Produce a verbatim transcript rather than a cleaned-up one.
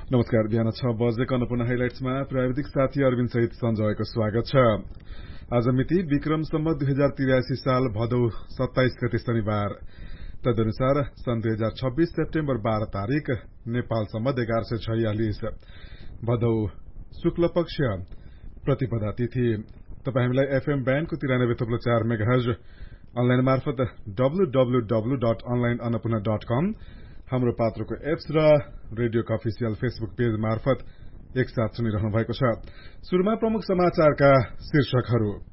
नमस्कार। बिहान छ बजेको अन्नपूर्ण हाइलाइट्समा प्राविधिक साथी अरविन्द सहित सञ्जयको स्वागत छ। आज मिति विक्रम सम्वत दुई हजार तिरासी साल भदौ सत्ताइस गते शनिबार। तदनुसार सन् दुई हजार छब्बीस सेप्टेम्बर बाह्र तारीक नेपाल सम्वत एघार सय छयालिस भदौ शुक्ल पक्ष प्रतिपदा तिथि। तपाई हामीलाई एफएम ब्यान्डको तिरानब्बे थुप्लो चार मेगाहर्ज, अनलाइन मार्फत W W W dot online Annapurna dot कम, हाम्रो पात्रको एप्स र रेडियोको अफिसियल फेसबुक पेज मार्फत एकसाथ सुनिरहनु भएको छ। शुरूमा प्रमुख समाचारका शीर्षकहरू।